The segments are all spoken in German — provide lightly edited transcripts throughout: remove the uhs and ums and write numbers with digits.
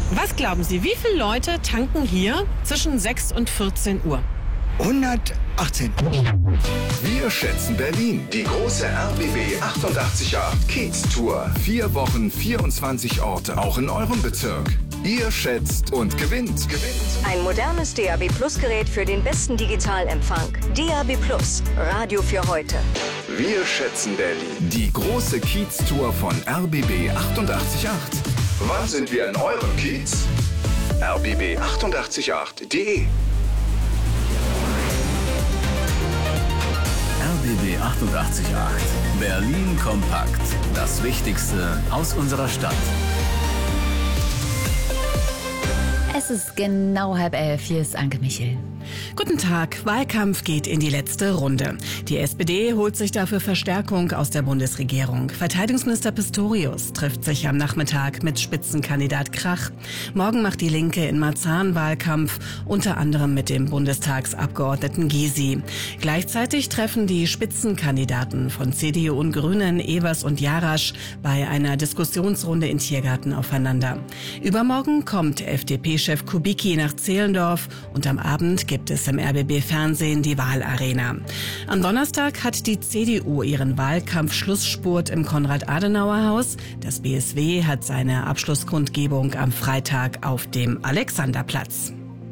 Was glauben Sie, wie viele Leute tanken hier zwischen 6 und 14 Uhr? 118. Wir schätzen Berlin. Die große RBB 888 Kiez-Tour. 4 Wochen, 24 Orte, auch in eurem Bezirk. Ihr schätzt und gewinnt. Ein modernes DAB Plus Gerät für den besten Digitalempfang. DAB Plus, Radio für heute. Wir schätzen Berlin. Die große Kiez-Tour von RBB 888. Wann sind wir in eurem Kiez? rbb888.de RBB 888. Berlin kompakt. Das Wichtigste aus unserer Stadt. Es ist genau 10:30. Hier ist Anke Michel. Guten Tag. Wahlkampf geht in die letzte Runde. Die SPD holt sich dafür Verstärkung aus der Bundesregierung. Verteidigungsminister Pistorius trifft sich am Nachmittag mit Spitzenkandidat Krach. Morgen macht die Linke in Marzahn Wahlkampf, unter anderem mit dem Bundestagsabgeordneten Gysi. Gleichzeitig treffen die Spitzenkandidaten von CDU und Grünen, Evers und Jarasch, bei einer Diskussionsrunde in Tiergarten aufeinander. Übermorgen kommt FDP-Chef Kubicki nach Zehlendorf und am Abend gibt es im RBB-Fernsehen die Wahlarena. Am Donnerstag hat die CDU ihren Wahlkampf-Schlussspurt im Konrad-Adenauer-Haus. Das BSW hat seine Abschlusskundgebung am Freitag auf dem Alexanderplatz.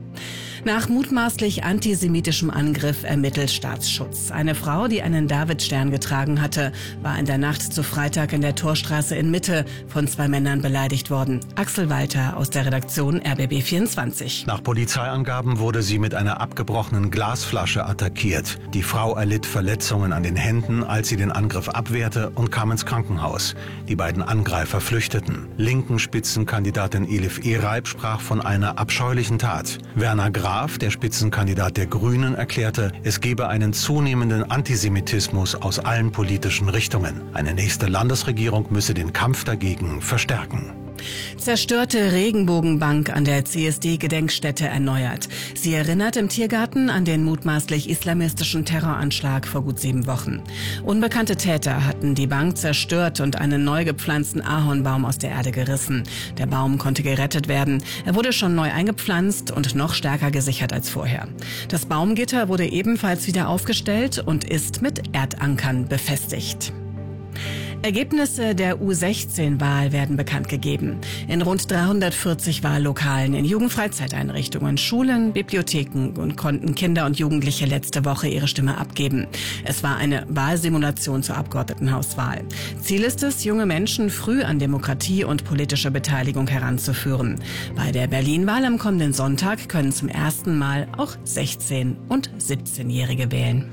Nach mutmaßlich antisemitischem Angriff ermittelt Staatsschutz. Eine Frau, die einen Davidstern getragen hatte, war in der Nacht zu Freitag in der Torstraße in Mitte von 2 Männern beleidigt worden. Axel Walter aus der Redaktion RBB 24. Nach Polizeiangaben wurde sie mit einer abgebrochenen Glasflasche attackiert. Die Frau erlitt Verletzungen an den Händen, als sie den Angriff abwehrte und kam ins Krankenhaus. Die beiden Angreifer flüchteten. Linken Spitzenkandidatin Elif Ereib sprach von einer abscheulichen Tat. Werner Graf, der Spitzenkandidat der Grünen, erklärte, es gebe einen zunehmenden Antisemitismus aus allen politischen Richtungen. Eine nächste Landesregierung müsse den Kampf dagegen verstärken. Zerstörte Regenbogenbank an der CSD-Gedenkstätte erneuert. Sie erinnert im Tiergarten an den mutmaßlich islamistischen Terroranschlag vor gut 7 Wochen. Unbekannte Täter hatten die Bank zerstört und einen neu gepflanzten Ahornbaum aus der Erde gerissen. Der Baum konnte gerettet werden. Er wurde schon neu eingepflanzt und noch stärker gesichert als vorher. Das Baumgitter wurde ebenfalls wieder aufgestellt und ist mit Erdankern befestigt. Ergebnisse der U16-Wahl werden bekannt gegeben. In rund 340 Wahllokalen in Jugendfreizeiteinrichtungen, Schulen, Bibliotheken konnten Kinder und Jugendliche letzte Woche ihre Stimme abgeben. Es war eine Wahlsimulation zur Abgeordnetenhauswahl. Ziel ist es, junge Menschen früh an Demokratie und politische Beteiligung heranzuführen. Bei der Berlin-Wahl am kommenden Sonntag können zum ersten Mal auch 16- und 17-Jährige wählen.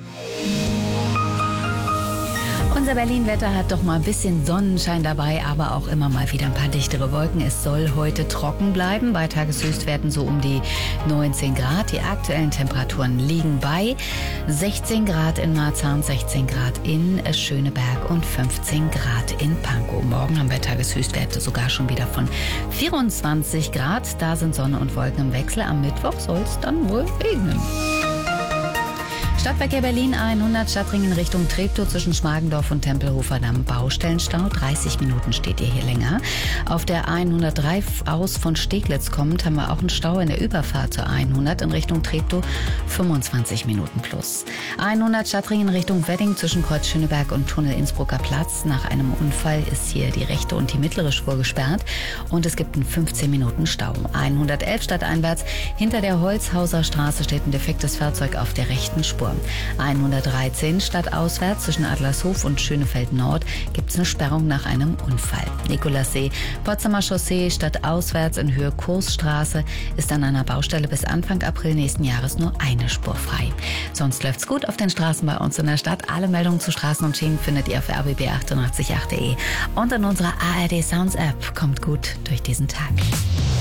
Unser Berlin-Wetter hat doch mal ein bisschen Sonnenschein dabei, aber auch immer mal wieder ein paar dichtere Wolken. Es soll heute trocken bleiben, bei Tageshöchstwerten so um die 19 Grad. Die aktuellen Temperaturen liegen bei 16 Grad in Marzahn, 16 Grad in Schöneberg und 15 Grad in Pankow. Morgen haben wir Tageshöchstwerte sogar schon wieder von 24 Grad. Da sind Sonne und Wolken im Wechsel. Am Mittwoch soll es dann wohl regnen. Stadtverkehr Berlin 100 Stadtring in Richtung Treptow zwischen Schmargendorf und Tempelhofer Damm. Baustellenstau, 30 Minuten steht ihr hier länger. Auf der 103 aus von Steglitz kommend haben wir auch einen Stau in der Überfahrt zur 100 in Richtung Treptow, 25 Minuten plus. 100 Stadtring in Richtung Wedding zwischen Kreuz Schöneberg und Tunnel Innsbrucker Platz. Nach einem Unfall ist hier die rechte und die mittlere Spur gesperrt und es gibt einen 15 Minuten Stau. 111 stadteinwärts hinter der Holzhauser Straße steht ein defektes Fahrzeug auf der rechten Spur. 113 stadtauswärts zwischen Adlershof und Schönefeld Nord gibt es eine Sperrung nach einem Unfall. Nikolassee, Potsdamer Chaussee stadtauswärts in Höhe Kursstraße ist an einer Baustelle bis Anfang April nächsten Jahres nur eine Spur frei. Sonst läuft's gut auf den Straßen bei uns in der Stadt. Alle Meldungen zu Straßen und Schienen findet ihr auf rbb888.de und in unserer ARD Sounds App. Kommt gut durch diesen Tag.